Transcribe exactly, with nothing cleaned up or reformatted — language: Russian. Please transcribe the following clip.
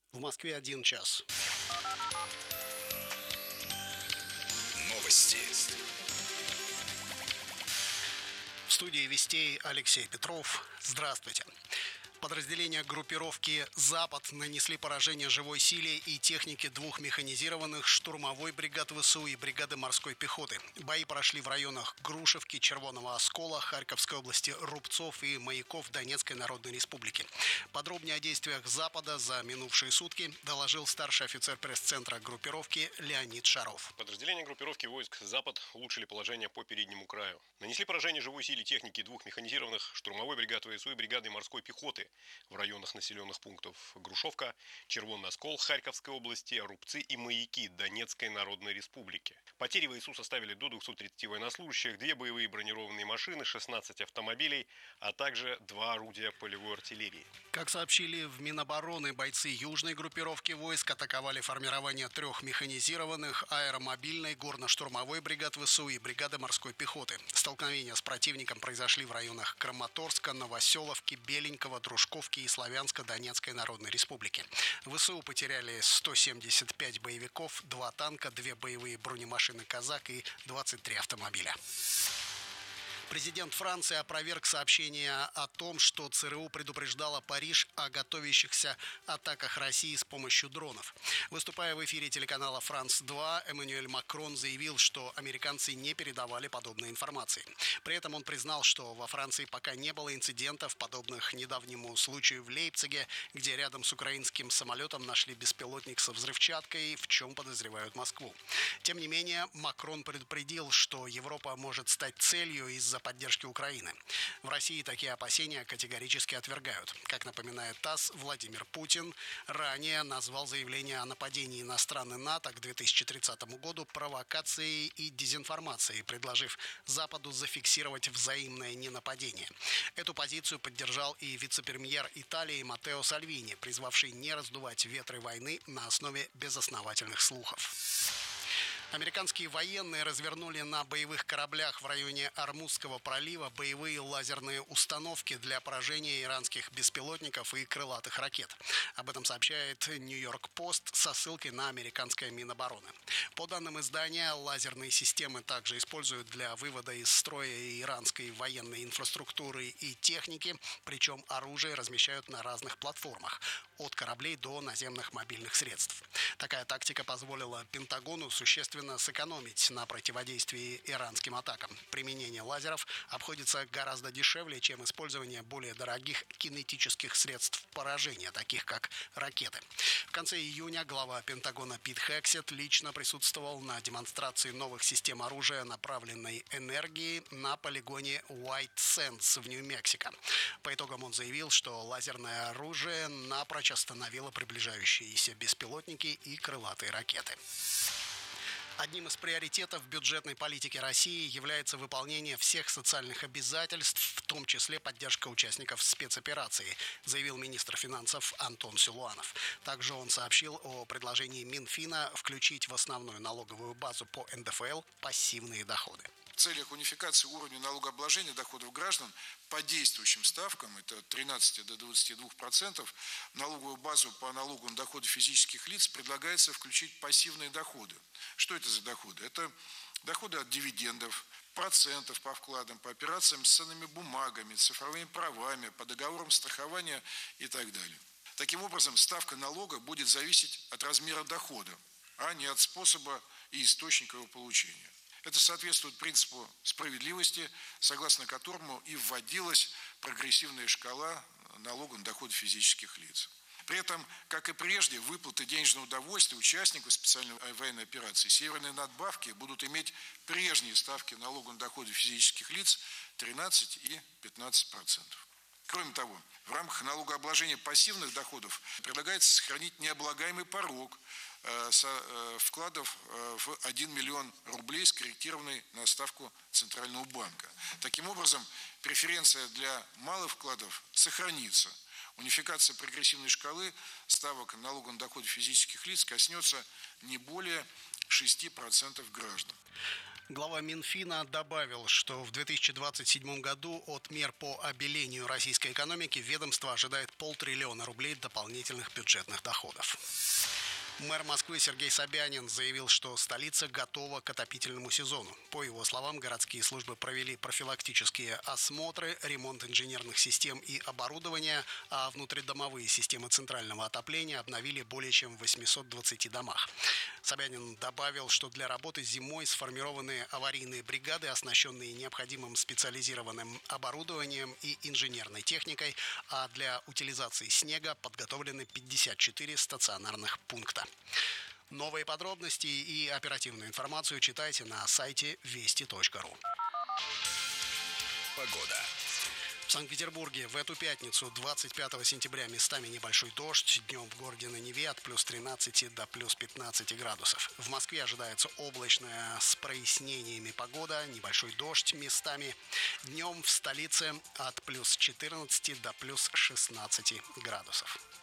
В Москве один час. Новости. В студии Вестей Алексей Петров. Здравствуйте. Подразделения группировки «Запад» нанесли поражение живой силе и технике двух механизированных штурмовой бригад ВСУ и бригады морской пехоты. Бои прошли в районах Грушевки, Червоного Оскола, Харьковской области, Рубцов и Маяков Донецкой Народной Республики. Подробнее о действиях «Запада» за минувшие сутки доложил старший офицер пресс-центра группировки Леонид Шаров. Подразделения группировки войск «Запад» улучшили положение по переднему краю. Нанесли поражение живой силе техники двух механизированных штурмовой бригады ВСУ и бригады морской пехоты в районах населенных пунктов Грушевка, Червоный Оскол Харьковской области, Рубцы и Маяки Донецкой Народной Республики. Потери ВСУ составили до двухсот тридцати военнослужащих, две боевые бронированные машины, шестнадцать автомобилей, а также два орудия полевой артиллерии. Как сообщили в Минобороны, бойцы южной группировки войск атаковали формирование трех механизированных аэромобильной горно-штурмовой бригад ВСУ и бригады морской пехоты. Столкновения с противником произошли в районах Краматорска, Новоселовки, Беленького, Дружковки и Славянска Донецкой Народной Республики. ВСУ потеряли сто семьдесят пять боевиков, два танка, две боевые бронемашины «Казак» и двадцать три автомобиля. Президент Франции опроверг сообщение о том, что ЦРУ предупреждала Париж о готовящихся атаках России с помощью дронов. Выступая в эфире телеканала «Франс два», Эммануэль Макрон заявил, что американцы не передавали подобной информации. При этом он признал, что во Франции пока не было инцидентов, подобных недавнему случаю в Лейпциге, где рядом с украинским самолетом нашли беспилотник со взрывчаткой, в чем подозревают Москву. Тем не менее, Макрон предупредил, что Европа может стать целью из-за поддержки Украины. В России такие опасения категорически отвергают. Как напоминает ТАСС, Владимир Путин ранее назвал заявление о нападении на страны НАТО к две тысячи тридцатому году провокацией и дезинформацией, предложив Западу зафиксировать взаимное ненападение. Эту позицию поддержал и вице-премьер Италии Маттео Сальвини, призвавший не раздувать ветры войны на основе безосновательных слухов. Американские военные развернули на боевых кораблях в районе Ормузского пролива боевые лазерные установки для поражения иранских беспилотников и крылатых ракет. Об этом сообщает Нью-Йорк Пост со ссылкой на американское Минобороны. По данным издания, лазерные системы также используют для вывода из строя иранской военной инфраструктуры и техники, причем оружие размещают на разных платформах, от кораблей до наземных мобильных средств. Такая тактика позволила Пентагону существенно сэкономить на противодействии иранским атакам. Применение лазеров обходится гораздо дешевле, чем использование более дорогих кинетических средств поражения, таких как ракеты. В конце июня глава Пентагона Пит Хексет лично присутствовал на демонстрации новых систем оружия направленной энергии на полигоне White Sands в Нью-Мексико. По итогам он заявил, что лазерное оружие напрочь остановило приближающиеся беспилотники и крылатые ракеты. Одним из приоритетов бюджетной политики России является выполнение всех социальных обязательств, в том числе поддержка участников спецоперации, заявил министр финансов Антон Силуанов. Также он сообщил о предложении Минфина включить в основную налоговую базу по эн дэ эф эл пассивные доходы. В целях унификации уровня налогообложения доходов граждан по действующим ставкам, это от тринадцати до двадцати двух процентов, налоговую базу по налогу на доходы физических лиц предлагается включить пассивные доходы. Что это за доходы? Это доходы от дивидендов, процентов по вкладам, по операциям с ценными бумагами, цифровыми правами, по договорам страхования и так далее. Таким образом, ставка налога будет зависеть от размера дохода, а не от способа и источника его получения. Это соответствует принципу справедливости, согласно которому и вводилась прогрессивная шкала налога на доходы физических лиц. При этом, как и прежде, выплаты денежного удовольствия участников специальной военной операции «Северные надбавки» будут иметь прежние ставки налога на доходы физических лиц тринадцать и пятнадцать процентов. Кроме того, в рамках налогообложения пассивных доходов предлагается сохранить необлагаемый порог вкладов в один миллион рублей, скорректированный на ставку Центрального банка. Таким образом, преференция для малых вкладов сохранится. Унификация прогрессивной шкалы ставок налога на доходы физических лиц коснется не более шести процентов граждан. Глава Минфина добавил, что в две тысячи двадцать седьмом году от мер по обелению российской экономики ведомство ожидает полтриллиона рублей дополнительных бюджетных доходов. Мэр Москвы Сергей Собянин заявил, что столица готова к отопительному сезону. По его словам, городские службы провели профилактические осмотры, ремонт инженерных систем и оборудования, а внутридомовые системы центрального отопления обновили более чем в восьмистах двадцати домах. Собянин добавил, что для работы зимой сформированы аварийные бригады, оснащенные необходимым специализированным оборудованием и инженерной техникой, а для утилизации снега подготовлены пятьдесят четыре стационарных пункта. Новые подробности и оперативную информацию читайте на сайте вести точка ру. Погода. В Санкт-Петербурге в эту пятницу, двадцать пятого сентября, местами небольшой дождь. Днем в городе на Неве от плюс тринадцати до плюс пятнадцати градусов. В Москве ожидается облачная с прояснениями погода, небольшой дождь местами. Днем в столице от плюс четырнадцати до плюс шестнадцати градусов.